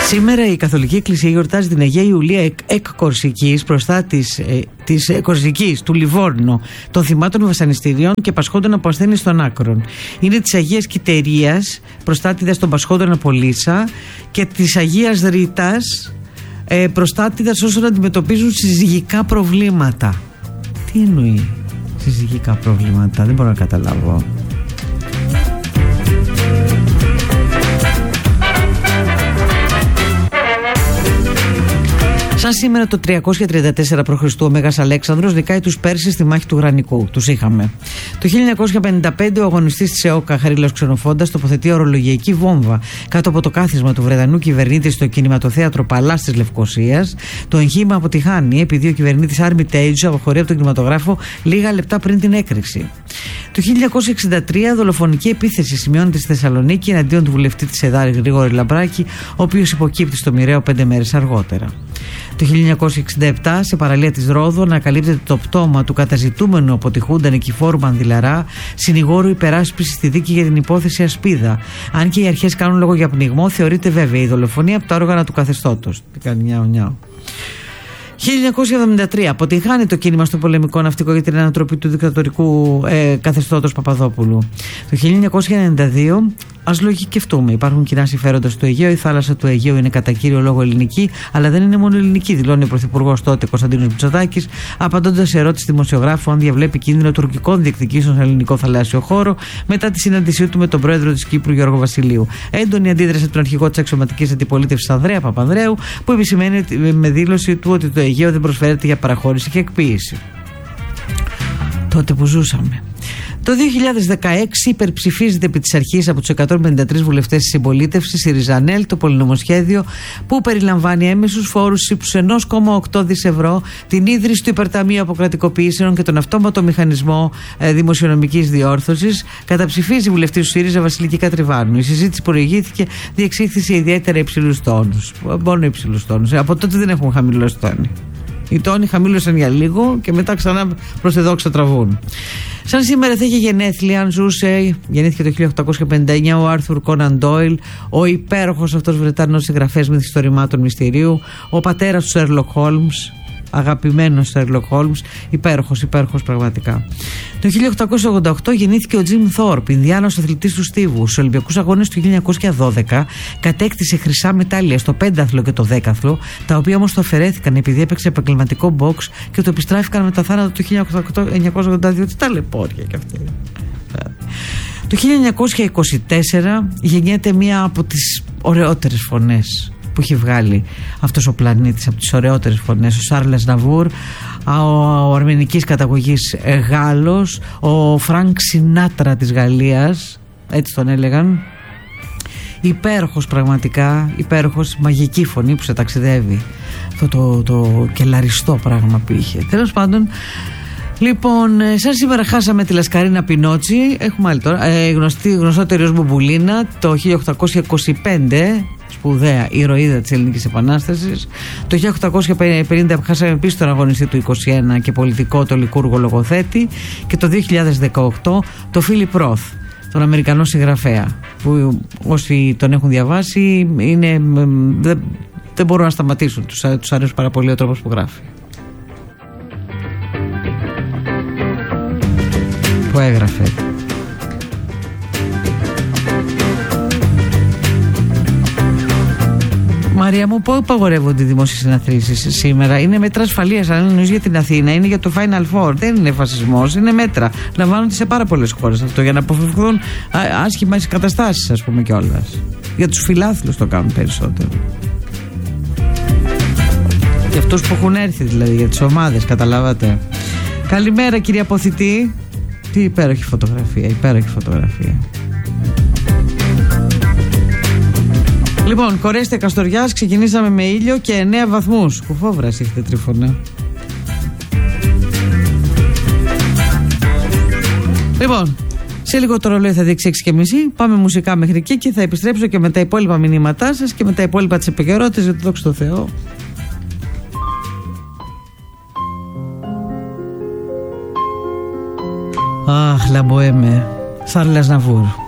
Σήμερα η Καθολική Εκκλησία γιορτάζει την Αγία Ιουλία εκ Κορσικής, μπροστά της Κορσικής, του Λιβόρνου, των θυμάτων βασανιστήριων και πασχόντων από ασθένειες των άκρων. Είναι της Αγίας Κιτερίας, προστάτηδας των πασχόντων από Λύσα, και της Αγίας Ρήτας, προστάτηδας όσων αντιμετωπίζουν συζυγικά προβλήματα. Τι εννοεί συζυγικά προβλήματα? Δεν μπορώ να καταλάβω. Σαν σήμερα το 334 π.Χ. ο Μέγας Αλέξανδρος νικάει τους Πέρσες στη μάχη του Γρανικού. Τους είχαμε. Το 1955 ο αγωνιστής της ΕΟΚΑ Χαρίλαος Ξενοφόντας τοποθετεί ορολογιακή βόμβα κάτω από το κάθισμα του Βρετανού κυβερνήτη στο κινηματοθέατρο Παλάς της Λευκωσίας. Το εγχείρημα αποτυχάνει επειδή ο κυβερνήτης Armitage αποχωρεί από τον κινηματογράφο λίγα λεπτά πριν την έκρηξη. Το 1963 δολοφονική επίθεση σημειώνεται στη Θεσσαλονίκη εναντίον του βουλευτή της ΕΔΑΡ Γρηγόρη Λαμπράκη, ο οποίος υποκύπτει στο μοιραίο 5 μέρες αργότερα. Το 1967, σε παραλία της Ρόδου, ανακαλύπτεται το πτώμα του καταζητούμενου από τη Χούντα Νικηφόρου Μανδυλαρά, συνηγόρου υπεράσπισης στη δίκη για την υπόθεση Ασπίδα. Αν και οι αρχές κάνουν λόγο για πνιγμό, θεωρείται βέβαια η δολοφονία από τα όργανα του καθεστώτος. Τι κάνει νιάου. 1973 αποτυγχάνει το κίνημα στο πολεμικό ναυτικό για την ανατροπή του δικτατορικού καθεστώτος Παπαδόπουλου. Το 1992, ας λογικευτούμε, υπάρχουν κοινά συμφέροντα στο Αιγαίο. Η θάλασσα του Αιγαίου είναι κατά κύριο λόγο ελληνική, αλλά δεν είναι μόνο ελληνική, δηλώνει ο Πρωθυπουργός τότε Κωνσταντίνος Μητσοτάκης, απαντώντας σε ερώτηση δημοσιογράφου αν διαβλέπει κίνδυνο τουρκικών διεκδικήσεων στον ελληνικό θαλάσσιο χώρο μετά τη συνάντησή του με τον πρόεδρο της Κύπρου Γιώργο Βασιλείου. Έντονη αντίδραση από τον αρχηγό της αξιωματικής αντιπολίτευσης Ανδρέα Παπανδρέου, που επισημαίνει με δήλωση του ότι το Αιγαίο δεν προσφέρεται για παραχώρηση και εκποίηση. Τότε που ζούσαμε. Το 2016 υπερψηφίζεται επί της αρχής από τους 153 βουλευτές της συμπολίτευσης η Ριζανέλ το πολυνομοσχέδιο που περιλαμβάνει έμεσους φόρους ύψους 1,8 δις ευρώ, την ίδρυση του Υπερταμείου Αποκρατικοποιήσεων και τον αυτόματο μηχανισμό δημοσιονομικής διόρθωσης. Καταψηφίζει η βουλευτή του ΣΥΡΙΖΑ Βασιλική Κατριβάνου. Η συζήτηση που προηγήθηκε διεξήχθη σε ιδιαίτερα υψηλούς τόνους. Μόνο υψηλούς τόνους. Από τότε δεν έχουν χαμηλώσει τόνοι. Οι τόνοι χαμήλωσαν για λίγο και μετά ξανά προς τη δόξα τραβούν. Σαν σήμερα θα είχε γενέθλια, αν ζούσε, γεννήθηκε το 1859 ο Άρθουρ Κόναν Ντόιλ, ο υπέροχος αυτός Βρετανός συγγραφέας μυθιστορημάτων μυστηρίου, ο πατέρας του Σέρλοκ Χόλμς, αγαπημένος Σέρλοκ Χόλμς, υπέροχος πραγματικά. Το 1888 γεννήθηκε ο Τζιμ Θόρπ, Ινδιάνος αθλητής του στίβου. Στους Ολυμπιακούς Αγώνες του 1912 κατέκτησε χρυσά μετάλλια στο πένταθλο και το δέκαθλο, τα οποία όμως το αφαιρέθηκαν επειδή έπαιξε επαγγελματικό μποξ και το επιστράφηκαν με τα θάνατα του 1982. Τι ταλαιπώρια κι αυτή. Το 1924 γεννιέται μία από τις ωραιότερες φωνές που έχει βγάλει αυτός ο πλανήτης, από τις ωραιότερες φωνές, ο Σάρλ Αζναβούρ, ο αρμενικής καταγωγής Γάλλος, ο Φρανκ Σινάτρα της Γαλλίας, έτσι τον έλεγαν. Υπέροχος πραγματικά, υπέροχος, μαγική φωνή που σε ταξιδεύει, αυτό το κελαριστό πράγμα που είχε. Τέλος πάντων, λοιπόν, σαν σήμερα χάσαμε τη Λασκαρίνα Πινότσι, έχουμε άλλη τώρα, γνωστότερη ως Μπουμπουλίνα, το 1825, σπουδαία ηρωίδα της Ελληνικής Επανάστασης. Το 1850 χάσαμε επίσης τον αγωνιστή του 21 και πολιτικό, το λικούργο λογοθέτη. Και το 2018 το Φίλιπ Ρόθ, τον Αμερικανό συγγραφέα, που όσοι τον έχουν διαβάσει δεν μπορούν να σταματήσουν, τους αρέσει πάρα πολύ ο τρόπος που γράφει, που έγραφε. Μαρία μου, πού απαγορεύονται οι δημόσιες συναθρήσεις σήμερα? Είναι μέτρα ασφαλείας. Αν εννοείς για την Αθήνα, είναι για το Final Four. Δεν είναι φασισμός, είναι μέτρα. Λαμβάνονται σε πάρα πολλές χώρες αυτό για να αποφευχθούν άσχημες καταστάσεις, ας πούμε, κιόλας. Για τους φιλάθλους το κάνουν περισσότερο. Για αυτούς που έχουν έρθει, δηλαδή, για τις ομάδες, καταλάβατε. Καλημέρα, κύριε Αποθητή. Τι υπέροχη φωτογραφία, υπέροχη φωτογραφία. Λοιπόν, Κορέστη Καστοριάς, ξεκινήσαμε με ήλιο και 9 βαθμούς. Κουφόβραση έχετε, Τρίφωνα. Λοιπόν, σε λίγο το ρολόι θα δείξει 6:30. Πάμε μουσικά μέχρι εκεί και θα επιστρέψω και με τα υπόλοιπα μηνύματά σας και με τα υπόλοιπα της επικαιρότητας, γιατί δόξα τω Θεώ. Αχ, Λαμποέμε, Σάρλ Αζναβούρ.